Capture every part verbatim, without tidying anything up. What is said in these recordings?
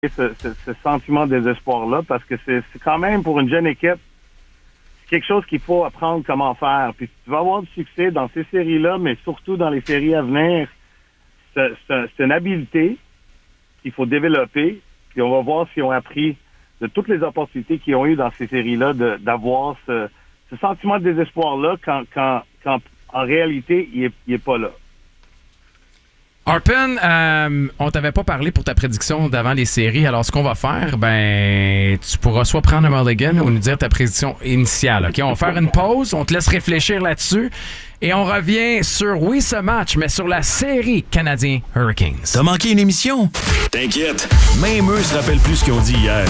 ce, ce, ce sentiment de désespoir-là, parce que c'est, c'est quand même, pour une jeune équipe, c'est quelque chose qu'il faut apprendre comment faire. Puis tu vas avoir du succès dans ces séries-là, mais surtout dans les séries à venir, c'est, c'est, c'est une habileté qu'il faut développer, puis on va voir s'ils ont appris de toutes les opportunités qu'ils ont eues dans ces séries-là, de, d'avoir ce, ce sentiment de désespoir-là quand, quand, quand en réalité, il est, il est pas là. Arpon, euh, on t'avait pas parlé pour ta prédiction d'avant les séries. Alors, ce qu'on va faire, ben, tu pourras soit prendre un mulligan ou nous dire ta prédiction initiale. OK? On va faire une pause, on te laisse réfléchir là-dessus et on revient sur, oui, ce match, mais sur la série Canadiens Hurricanes. T'as manqué une émission? T'inquiète, même eux se rappellent plus ce qu'ils ont dit hier.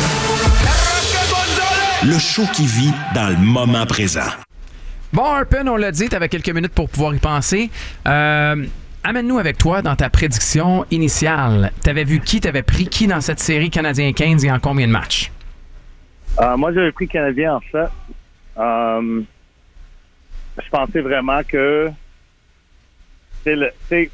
Le show qui vit dans le moment présent. Bon, Arpon, on l'a dit, t'avais quelques minutes pour pouvoir y penser. Euh... Amène-nous avec toi dans ta prédiction initiale. T'avais vu qui, t'avais pris qui dans cette série Canadien-Canes et en combien de matchs? Euh, moi, j'avais pris Canadien en fait. Euh, je pensais vraiment que c'est le, c'est,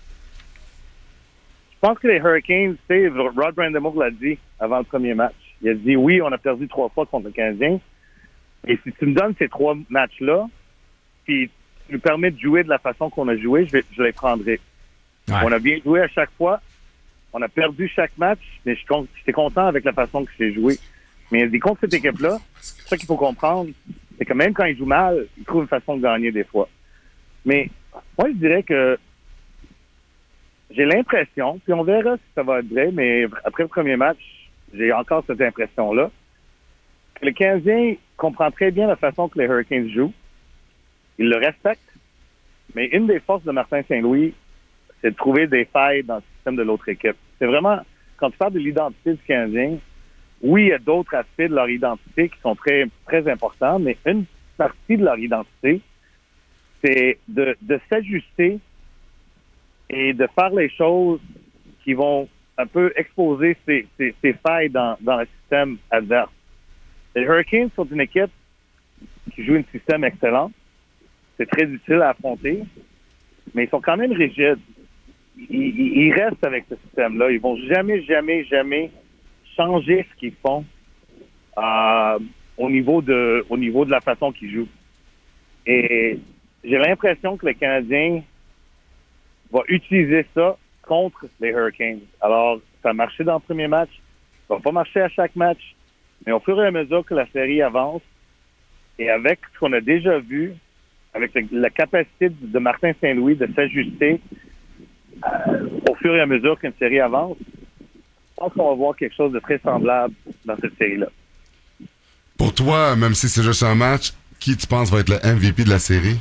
je pense que les Hurricanes, c'est Rod Brind'Amour l'a dit avant le premier match. Il a dit oui, on a perdu trois fois contre le Canadien. Et si tu me donnes ces trois matchs-là, puis nous permet de jouer de la façon qu'on a joué, je, vais, je les prendrai. Ouais. On a bien joué à chaque fois. On a perdu chaque match, mais je, j'étais content avec la façon que c'est joué. Mais contre cette équipe-là, c'est ça qu'il faut comprendre, c'est que même quand ils jouent mal, ils trouvent une façon de gagner des fois. Mais moi, je dirais que j'ai l'impression, puis on verra si ça va être vrai, mais après le premier match, j'ai encore cette impression-là, que le Canadien comprend très bien la façon que les Hurricanes jouent. Il le respecte, mais une des forces de Martin Saint-Louis, c'est de trouver des failles dans le système de l'autre équipe. C'est vraiment, quand tu parles de l'identité du Canadien, oui, il y a d'autres aspects de leur identité qui sont très, très importants, mais une partie de leur identité, c'est de, de s'ajuster et de faire les choses qui vont un peu exposer ces, ces, ces failles dans, dans le système adverse. Les Hurricanes sont une équipe qui joue un système excellent. C'est très difficile à affronter, mais ils sont quand même rigides. Ils, ils, ils restent avec ce système-là. Ils vont jamais, jamais, jamais changer ce qu'ils font euh, au niveau de au niveau de la façon qu'ils jouent. Et j'ai l'impression que le Canadien va utiliser ça contre les Hurricanes. Alors, ça a marché dans le premier match. Ça va pas marcher à chaque match. Mais au fur et à mesure que la série avance, et avec ce qu'on a déjà vu, avec le, la capacité de Martin Saint-Louis de s'ajuster euh, au fur et à mesure qu'une série avance, je pense qu'on va voir quelque chose de très semblable dans cette série-là. Pour toi, même si c'est juste un match, qui tu penses va être le M V P de la série?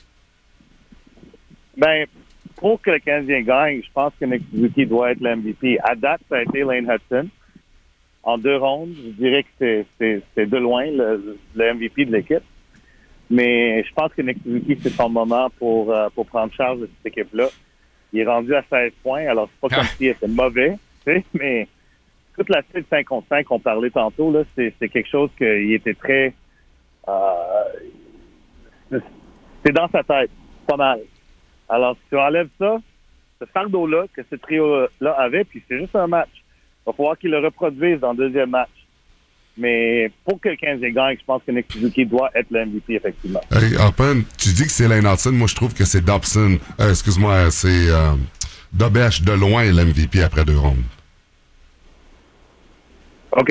Ben, pour que le Canadien gagne, je pense que Nick Suzuki doit être le M V P. À date, ça a été Lane Hudson. En deux rondes, je dirais que c'est, c'est, c'est de loin le, le M V P de l'équipe. Mais je pense que Nick Suzuki, c'est son moment pour, euh, pour prendre charge de cette équipe-là. Il est rendu à seize points, alors c'est pas comme s'il était mauvais, tu sais, mais toute la suite cinq contre cinq qu'on parlait tantôt, là, c'est, c'est quelque chose qu'il était très... Euh, c'est dans sa tête, pas mal. Alors, si tu enlèves ça, ce fardeau-là que ce trio-là avait, puis c'est juste un match. Il va falloir qu'il le reproduise dans le deuxième match. Mais pour que le Canadien gagne, je pense que Nick Suzuki doit être le M V P, effectivement. Hey, Arpon, tu dis que c'est Lane Hudson. Moi, je trouve que c'est Dobson. Euh, excuse-moi, c'est euh, Dobech de loin le M V P après deux rondes. OK.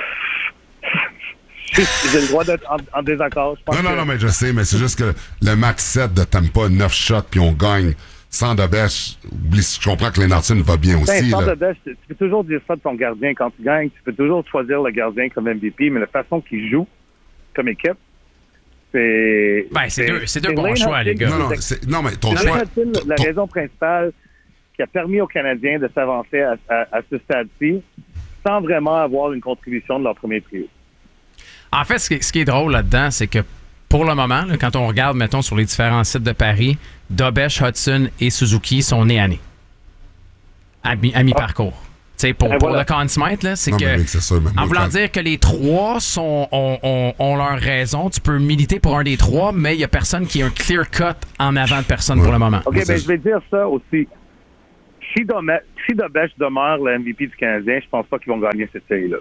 J'ai le droit d'être en, en désaccord. Je pense non, non, que... non, mais je sais, mais c'est juste que le max sept de Tampa, neuf shots, puis on gagne sans Dobech. Je comprends que Lane Hudson va bien aussi. Ben, sans là. Dobech, tu peux toujours dire ça de ton gardien quand tu gagnes. Tu peux toujours choisir le gardien comme M V P, mais la façon qu'il joue comme équipe, c'est... Ben, c'est, c'est deux, c'est deux bons Lane choix, Hudson, les gars. Non, non, c'est, non mais ton Lane choix... Hudson, la ton... raison principale qui a permis aux Canadiens de s'avancer à, à, à ce stade-ci sans vraiment avoir une contribution de leur premier trio. En fait, ce qui, ce qui est drôle là-dedans, c'est que pour le moment, là, quand on regarde, mettons, sur les différents sites de Paris, Dobech, Hudson et Suzuki sont nés à nez. À, mi, à mi-parcours. Ah. Tu sais, pour, pour voilà. Le Conn Smythe, là, c'est non, que. C'est ça, en voulant dire que les trois sont, ont, ont, ont leur raison, tu peux militer pour un des trois, mais il n'y a personne qui a un clear cut en avant de personne ouais. pour le moment. OK, ben je vais dire ça aussi. si, Dome- si Dobech demeure le M V P du Canadien, je pense pas qu'ils vont gagner cette série-là.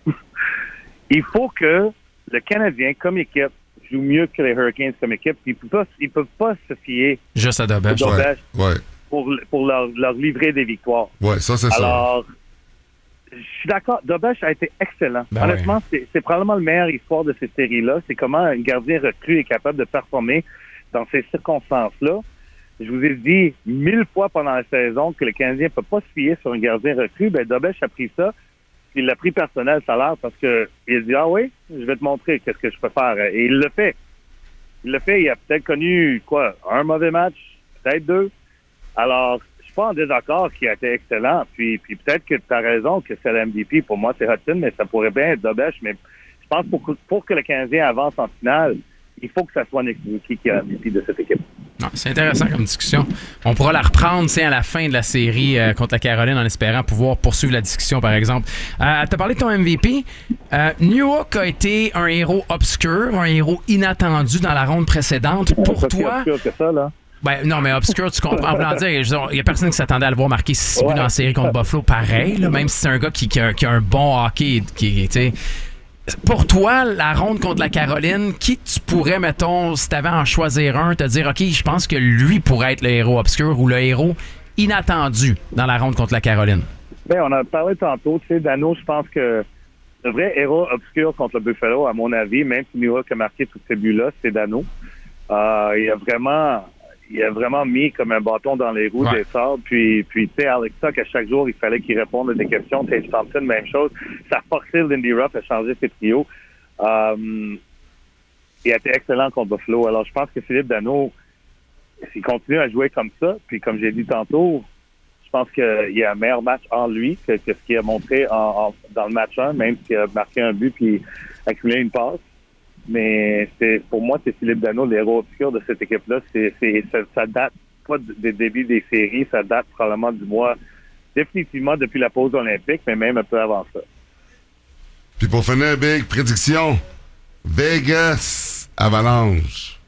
Il faut que le Canadien, comme équipe, joue mieux que les Hurricanes comme équipe. Ils ne peuvent, peuvent pas se fier juste à Dobech, Dobech ouais, ouais. pour, pour leur, leur livrer des victoires. Oui, ça, c'est Alors, ça. Je suis d'accord. Dobech a été excellent. Ben Honnêtement, ouais. c'est, c'est probablement la meilleure histoire de cette série-là. C'est comment un gardien recru est capable de performer dans ces circonstances-là. Je vous ai dit mille fois pendant la saison que le Canadien ne peut pas se fier sur un gardien recru. Ben, Dobech a pris ça. Il l'a pris personnel, ça a l'air, parce que il a dit « Ah oui, je vais te montrer qu'est-ce que je peux faire. » Et il le fait. Il le fait. Il a peut-être connu, quoi, un mauvais match, peut-être deux. Alors, je suis pas en désaccord qu'il a été excellent. Puis, puis peut-être que tu as raison que c'est le M V P. Pour moi, c'est Hudson, mais ça pourrait bien être Dobech. Mais je pense que pour, pour que le Canadien avance en finale, il faut que ça soit Nick Suzuki qui est M V P de cette équipe. Non, c'est intéressant comme discussion. On pourra la reprendre à la fin de la série euh, contre la Caroline en espérant pouvoir poursuivre la discussion, par exemple. Euh, tu as parlé de ton M V P. Euh, Newhook a été un héros obscur, un héros inattendu dans la ronde précédente. Pour c'est toi... obscur que ça, là. Ben, non, mais obscur, tu comprends. En voulant dire, il n'y a personne qui s'attendait à le voir marquer six buts Ouais. dans la série contre Buffalo, pareil, là, même si c'est un gars qui, qui, a, qui a un bon hockey. Qui, tu sais. Pour toi, la ronde contre la Caroline, qui tu pourrais, mettons, si tu avais à en choisir un, te dire, OK, je pense que lui pourrait être le héros obscur ou le héros inattendu dans la ronde contre la Caroline? Ben, on a parlé tantôt, tu sais, Dano, je pense que le vrai héros obscur contre le Buffalo, à mon avis, même si Newhook a marqué tous ces buts-là, c'est Dano. Euh, il a vraiment... Il a vraiment mis comme un bâton dans les roues ouais. des sables. Puis, puis tu sais, Alex Tuck, à chaque jour, il fallait qu'il réponde à des questions. Tage Thompson, même chose. Ça a forcé Lindy Ruff à changer ses trios. Euh, il a été excellent contre Buffalo. Alors, je pense que Philippe Danault, s'il continue à jouer comme ça, puis comme j'ai dit tantôt, je pense qu'il y a un meilleur match en lui que, que ce qu'il a montré en, en, dans le match un, même s'il a marqué un but puis accumulé une passe. Mais c'est pour moi, c'est Philippe Danault, l'héros obscur de cette équipe-là. C'est, c'est, ça, ça date pas des débuts des séries, ça date probablement du mois, définitivement depuis la pause olympique, mais même un peu avant ça. Puis pour finir, Big, prédiction. Vegas, Avalanche.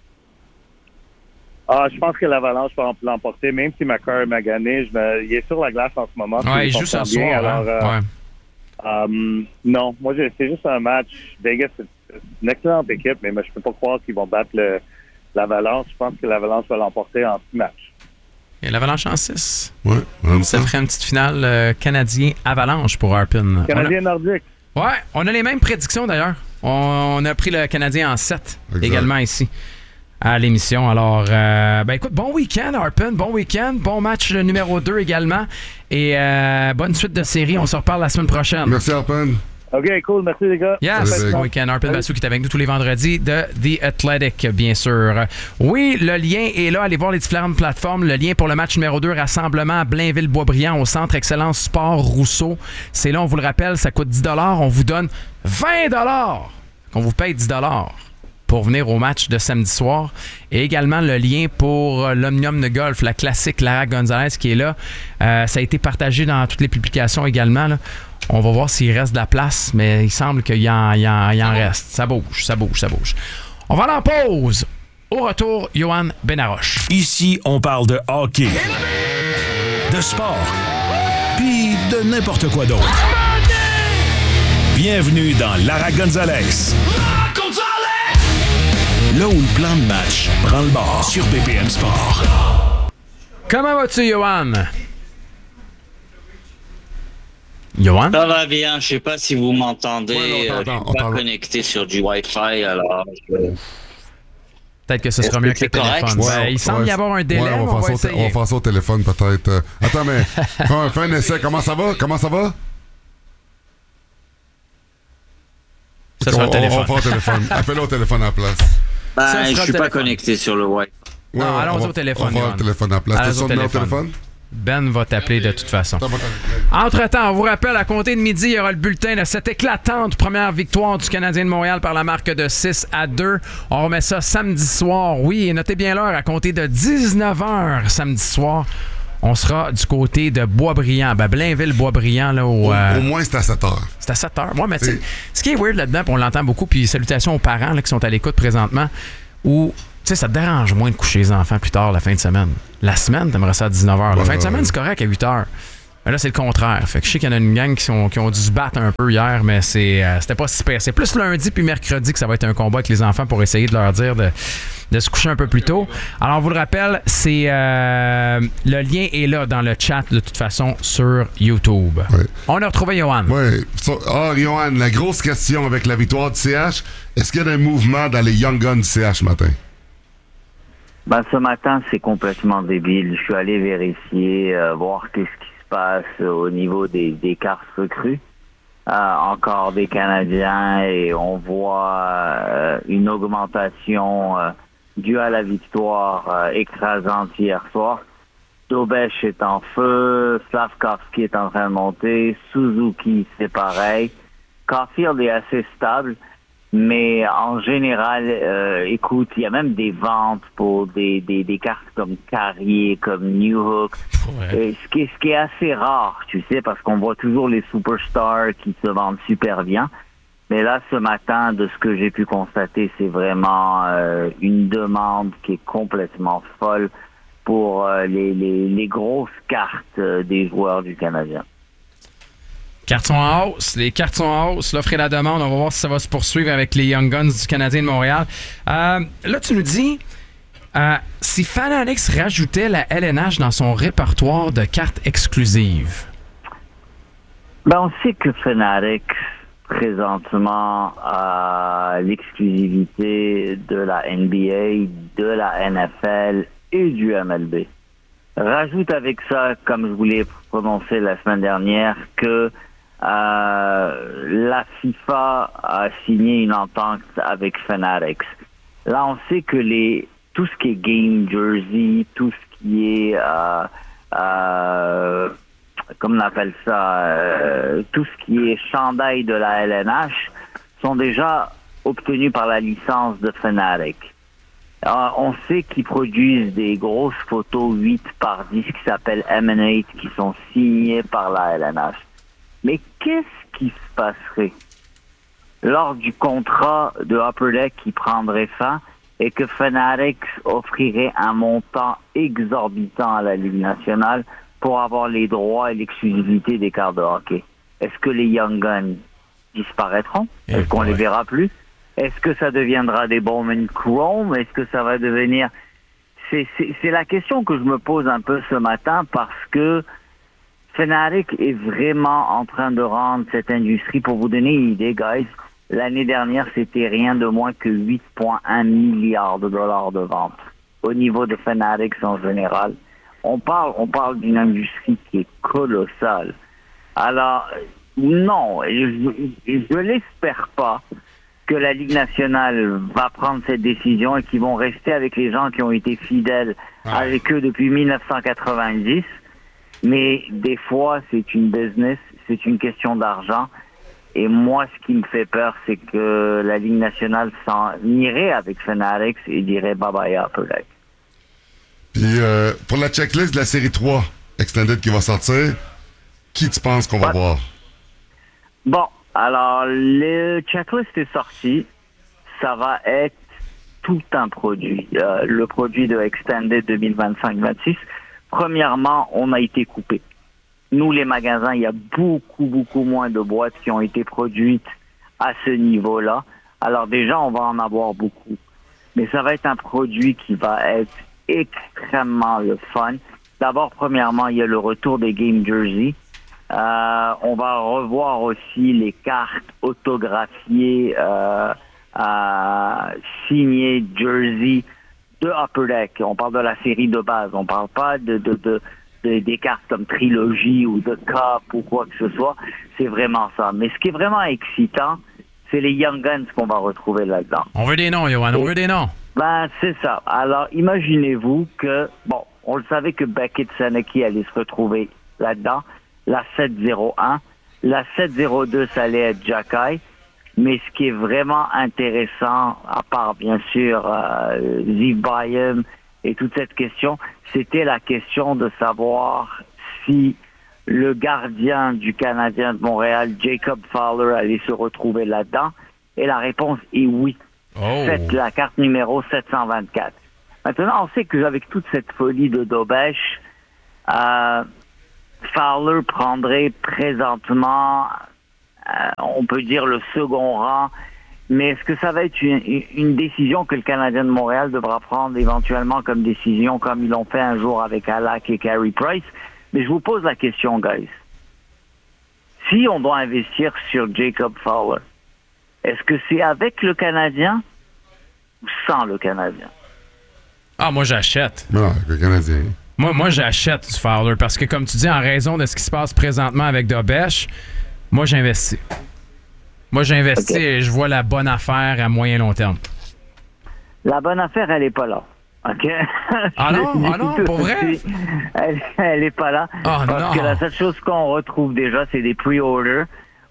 Ah, je pense que l'Avalanche va l'emporter, même si Macar est magané. Je me, il est sur la glace en ce moment. Ouais, il joue ce soir. Bien, alors, hein? euh, ouais. Um, non, moi, je, c'est juste un match. Vegas, c'est une excellente équipe, mais moi, je peux pas croire qu'ils vont battre le, l'Avalanche. Je pense que l'Avalanche va l'emporter en six matchs. Et l'Avalanche en six. Ouais, on ça. Ça ferait une petite finale euh, Canadien-Avalanche pour Harpin. Canadien nordique. Ouais, on a les mêmes prédictions d'ailleurs. On, on a pris le Canadien en sept exact. Également ici à l'émission. Alors, euh, ben écoute, bon week-end, Harpin. Bon week-end. Bon match numéro deux également. Et euh, bonne suite de série. On se reparle la semaine prochaine. Merci, Harpin. OK, cool. Merci, les gars. Yes, bon week-end. Harpin Bassou qui est avec nous tous les vendredis de The Athletic, bien sûr. Oui, le lien est là. Allez voir les différentes plateformes. Le lien pour le match numéro deux, rassemblement à Blainville-Boisbriand au Centre Excellence Sport Rousseau. C'est là, on vous le rappelle, ça coûte dix dollars. On vous donne vingt dollars. On vous paye dix dollars pour venir au match de samedi soir. Et également le lien pour l'Omnium de golf, la classique Lara Gonzalez qui est là. Euh, ça a été partagé dans toutes les publications également, là. On va voir s'il reste de la place, mais il semble qu'il y en, il en, il en reste. Ça bouge, ça bouge, ça bouge. On va aller en pause. Au retour, Yoann Benaroche. Ici, on parle de hockey, de sport, puis de n'importe quoi d'autre. Bienvenue dans Lara Gonzalez. Là où le plan de match prend le bord sur B P M Sport. Comment vas-tu, Yoann? Yoann? Ça va bien, je sais pas si vous m'entendez. Ouais, on t'entend, je on suis pas t'entend. connecté sur du Wi-Fi, alors je... Peut-être que ce Est-ce sera que mieux que c'est le téléphone. correct? Ben, Ouais, il semble ouais, y avoir un délai, ouais, on, on, va va faire ça au, essayer. on va faire ça au téléphone peut-être. Euh, attends, mais fais un, fais un essai. Comment ça va? Comment ça va? Ça sera on, le téléphone. On va faire au téléphone. Appelle-le au téléphone à la place. Ben, Ça je sera suis le pas téléphone. connecté sur le Wi-Fi. Non, Ouais, allons on va- au téléphone, On va faire Yoann. le téléphone à la place. Allons T'as au son numéro de téléphone. téléphone? Ben va t'appeler de toute façon. Attends, attends. Entre-temps, on vous rappelle, à compter de midi, il y aura le bulletin de cette éclatante première victoire du Canadien de Montréal par la marque de six à deux. On remet ça samedi soir. Oui, et notez bien l'heure, à compter de dix-neuf heures samedi soir. On sera du côté de Boisbriand, ben Blainville-Boisbriand, là, au, Au, euh, au moins, c'est à sept heures. c'est à sept heures. Ouais, mais tu sais, Et- ce qui est weird là-dedans, puis on l'entend beaucoup, puis salutations aux parents là, qui sont à l'écoute présentement, où sais, ça te dérange moins de coucher les enfants plus tard la fin de semaine. La semaine, t'aimerais ça à dix-neuf heures. La Ouais, fin de semaine, ouais. c'est correct à huit heures. Mais là, c'est le contraire. Fait que je sais qu'il y en a une gang qui, sont, qui ont dû se battre un peu hier, mais c'est, euh, c'était pas super. C'est plus lundi puis mercredi que ça va être un combat avec les enfants pour essayer de leur dire de, de se coucher un peu plus tôt. Alors, on vous le rappelle, c'est euh, le lien est là dans le chat, de toute façon, sur YouTube. Ouais. On a retrouvé Johan. Oui. So, ah, Johan, la grosse question avec la victoire du C H, est-ce qu'il y a des mouvements dans les Young Guns du C H ce matin? Ben, ce matin, c'est complètement débile. Je suis allé vérifier, euh, voir qu'est-ce qui se passe au niveau des, des cartes recrues. Euh, encore des Canadiens et on voit euh, une augmentation euh, due à la victoire euh, écrasante hier soir. Dobeš est en feu, Slavkovski est en train de monter, Suzuki c'est pareil. Caulfield est assez stable. Mais en général, euh, écoute, il y a même des ventes pour des, des, des cartes comme Carrier, comme Newhook, Ouais. et ce, qui est, ce qui est assez rare, tu sais, parce qu'on voit toujours les superstars qui se vendent super bien. Mais là, ce matin, de ce que j'ai pu constater, c'est vraiment euh, une demande qui est complètement folle pour euh, les, les, les grosses cartes euh, des joueurs du Canadien. Cartes sont en hausse. Les cartes sont en hausse. L'offre et la demande. On va voir si ça va se poursuivre avec les Young Guns du Canadien de Montréal. Euh, là, tu nous dis, euh, si Fanatics rajoutait la L N H dans son répertoire de cartes exclusives. Ben, on sait que Fanatics, présentement, a l'exclusivité de la N B A, de la N F L et du M L B. Rajoute avec ça, comme je vous l'ai prononcé la semaine dernière, que euh, la FIFA a signé une entente avec Fanatics. Là, on sait que les tout ce qui est game jersey, tout ce qui est euh, euh, comme on appelle ça, euh, tout ce qui est chandail de la L N H sont déjà obtenus par la licence de Fanatics. Alors, on sait qu'ils produisent des grosses photos huit par dix qui s'appellent Emanate, qui sont signées par la L N H. Mais qu'est-ce qui se passerait lors du contrat de Upper Deck qui prendrait fin et que Fanatics offrirait un montant exorbitant à la Ligue nationale pour avoir les droits et l'exclusivité des cartes de hockey? Est-ce que les Young Guns disparaîtront? Est-ce qu'on les verra plus? Est-ce que ça deviendra des Bowman Chrome? Est-ce que ça va devenir... C'est, c'est, c'est la question que je me pose un peu ce matin parce que Fanatics est vraiment en train de rendre cette industrie. Pour vous donner une idée, guys, l'année dernière, c'était rien de moins que huit virgule un milliards de dollars de ventes au niveau de Fanatics en général. On parle, on parle d'une industrie qui est colossale. Alors, non, je, je l'espère pas que la Ligue nationale va prendre cette décision et qu'ils vont rester avec les gens qui ont été fidèles ouais. avec eux depuis dix-neuf cent quatre-vingt-dix. Mais des fois, c'est une business, c'est une question d'argent. Et moi, ce qui me fait peur, c'est que la Ligue nationale s'en irait avec Fanatics et dirait bye-bye à Upper Deck. Puis euh, pour la checklist de la série trois Extended qui va sortir, qui tu penses qu'on va ouais. voir? Bon, alors le checklist est sorti. Ça va être tout un produit. Euh, le produit de Extended deux mille vingt-cinq vingt-six. Premièrement, on a été coupé. Nous, les magasins, il y a beaucoup, beaucoup moins de boîtes qui ont été produites à ce niveau-là. Alors déjà, on va en avoir beaucoup. Mais ça va être un produit qui va être extrêmement le fun. D'abord, premièrement, il y a le retour des Game Jersey. Euh, on va revoir aussi les cartes autographiées, euh, euh, signées Jersey de Upper Deck. On parle de la série de base. On parle pas de, de, de, de des cartes comme Trilogy ou de Cup ou quoi que ce soit. C'est vraiment ça. Mais ce qui est vraiment excitant, c'est les Young Guns qu'on va retrouver là-dedans. On veut des noms, Johan. On veut des noms. Ben, c'est ça. Alors, imaginez-vous que, bon, on le savait que Beckett Senecki allait se retrouver là-dedans. La sept zéro un. La sept zéro deux, ça allait être Jacky. Mais ce qui est vraiment intéressant, à part bien sûr euh, Ziv Bayem et toute cette question, c'était la question de savoir si le gardien du Canadien de Montréal, Jacob Fowler, allait se retrouver là-dedans. Et la réponse est oui. Oh. sept, la carte numéro sept cent vingt-quatre. Maintenant, on sait qu'avec toute cette folie de Dobeš, euh, Fowler prendrait présentement, euh, on peut dire, le second rang. Mais est-ce que ça va être une, une décision que le Canadien de Montréal devra prendre éventuellement comme décision, comme ils l'ont fait un jour avec Halak et Carey Price? Mais je vous pose la question, guys. Si on doit investir sur Jacob Fowler, est-ce que c'est avec le Canadien ou sans le Canadien? Ah, moi, j'achète. Non, avec le Canadien. Moi, moi j'achète du Fowler parce que, comme tu dis, en raison de ce qui se passe présentement avec Dobeš, moi, j'investis. Moi, j'investis okay. Et je vois la bonne affaire à moyen long terme. La bonne affaire, elle n'est pas là. OK? Ah non? Ah non? Pour vrai? Elle, elle est pas là. Oh, parce non. que la seule chose qu'on retrouve déjà, c'est des pre-orders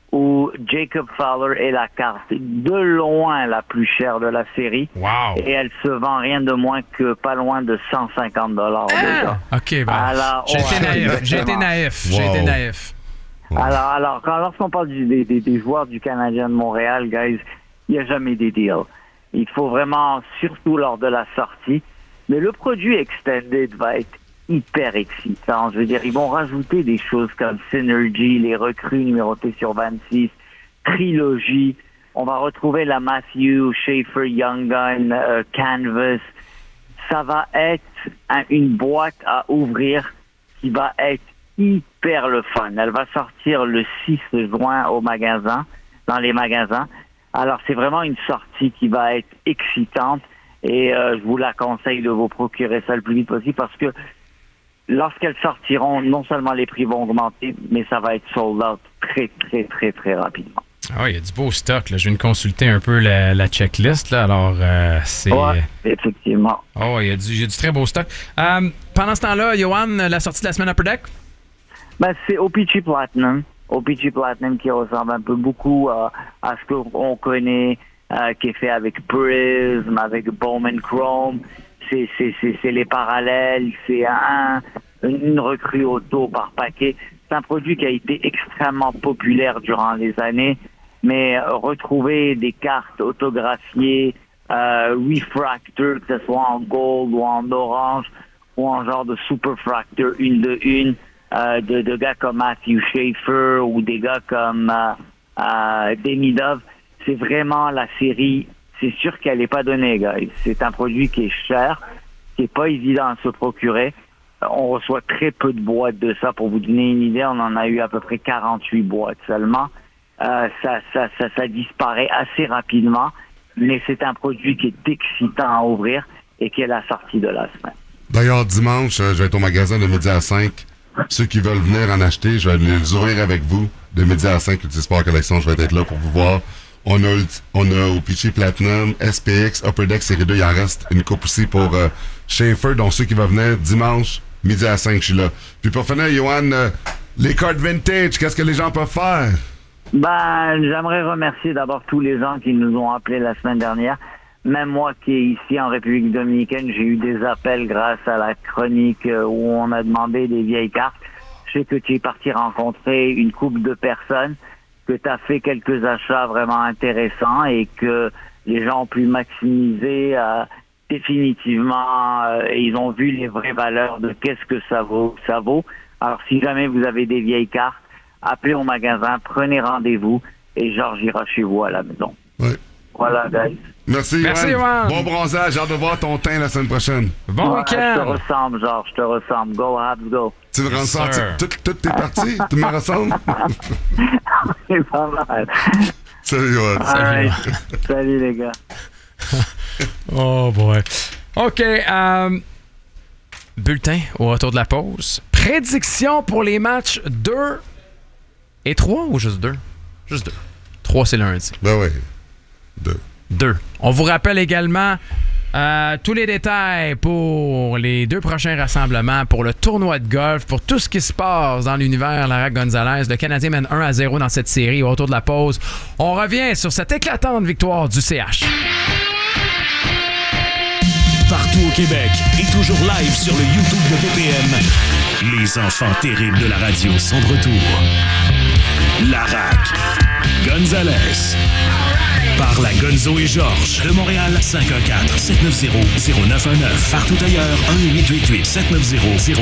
où Jacob Fowler est la carte de loin la plus chère de la série. Wow. Et elle se vend rien de moins que pas loin de cent cinquante dollars ah! déjà. OK, ben, alors, j'ai, ouais, été naïf, j'ai été naïf. Wow. J'ai été naïf. Wow. Alors, alors quand, lorsqu'on parle du, des, des, des joueurs du Canadien de Montréal, guys, il n'y a jamais des deals. Il faut vraiment, surtout lors de la sortie, mais le produit Extended va être hyper excitant. Je veux dire, ils vont rajouter des choses comme Synergy, les recrues numérotées sur vingt-six, Trilogy. On va retrouver la Matthew, Schaefer, Young Gun, euh, Canvas. Ça va être un, une boîte à ouvrir qui va être hyper le fun. Elle va sortir le six juin au magasin, dans les magasins. Alors, c'est vraiment une sortie qui va être excitante et euh, je vous la conseille de vous procurer ça le plus vite possible parce que lorsqu'elles sortiront, non seulement les prix vont augmenter, mais ça va être sold out très, très, très, très rapidement. Ah oui, il y a du beau stock. Là. Je viens de consulter un peu la, la checklist. Là. Alors, euh, c'est... Ouais, effectivement. Oh, il y a du, il y a du très beau stock. Euh, pendant ce temps-là, Johan, la sortie de la semaine Upper Deck? Ben, c'est O P G Platinum. O P G Platinum qui ressemble un peu beaucoup euh, à ce qu'on connaît, euh, qui est fait avec Prism, avec Bowman Chrome. C'est, c'est, c'est, c'est les parallèles, c'est un, une recrue auto par paquet. C'est un produit qui a été extrêmement populaire durant les années, mais euh, retrouver des cartes autographiées, euh, refractor, que ce soit en gold ou en orange, ou en genre de superfractor une de une, euh, de, de gars comme Matthew Schaefer ou des gars comme euh, euh, Demidov, c'est vraiment la série. C'est sûr qu'elle n'est pas donnée, guys. C'est un produit qui est cher, qui n'est pas évident à se procurer. On reçoit très peu de boîtes de ça. Pour vous donner une idée, on en a eu à peu près quarante-huit boîtes seulement. Euh, ça, ça, ça, ça disparaît assez rapidement, mais c'est un produit qui est excitant à ouvrir et qui est la sortie de la semaine. D'ailleurs, dimanche, je vais être au magasin de midi à cinq. Ceux qui veulent venir en acheter, je vais les ouvrir avec vous. De midi à cinq, Ultisport Collection, je vais être là pour vous voir. On a, on a O P G Platinum, S P X, Upper Deck Série deux, il en reste une coupe aussi pour euh, Schaefer. Donc ceux qui vont venir dimanche, midi à cinq, je suis là. Puis pour finir, Johan, euh, les cartes vintage, qu'est-ce que les gens peuvent faire? Ben, j'aimerais remercier d'abord tous les gens qui nous ont appelés la semaine dernière. Même moi qui est ici en République dominicaine, j'ai eu des appels grâce à la chronique où on a demandé des vieilles cartes. Je sais que tu es parti rencontrer une couple de personnes, que tu as fait quelques achats vraiment intéressants et que les gens ont pu maximiser euh, définitivement euh, et ils ont vu les vraies valeurs de qu'est-ce que ça vaut, ça vaut. Alors, si jamais vous avez des vieilles cartes, appelez au magasin, prenez rendez-vous et Georges ira chez vous à la maison. Oui. Voilà, guys. Merci, Merci Johan. Johan. Bon bronzage. J'ai hâte de voir ton teint la semaine prochaine. Bon Ouais, week-end. je te ressemble, Georges, je te ressemble. Go, Habs, go. Tu me Yes, ressembles? Toutes tout tes parties? Tu me ressembles? C'est pas mal. Salut, Johan. Salut. Salut, les gars. Oh boy. OK. Euh, bulletin au retour de la pause. Prédiction pour les matchs deux et trois ou juste deux? Juste deux. trois, c'est lundi. Ben oui. Deux. Deux. On vous rappelle également euh, tous les détails pour les deux prochains rassemblements, pour le tournoi de golf, pour tout ce qui se passe dans l'univers Lara Gonzalez. Le Canadien mène un à zéro dans cette série au retour de la pause. On revient sur cette éclatante victoire du C H. Partout au Québec et toujours live sur le YouTube de B P M. Les enfants terribles de la radio sont de retour. Larac, Gonzalez. par la Gonzo et Georges. De Montréal, cinq un quatre, sept neuf zéro, zéro neuf un neuf. Partout ailleurs, un huit huit huit, sept neuf zéro, zéro